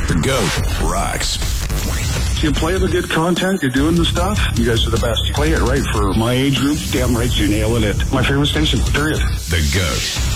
The GOAT rocks. You play the good content, you're doing the stuff, you guys are the best. You play it right for my age group, damn right you're nailing it. My favorite station, period. The GOAT.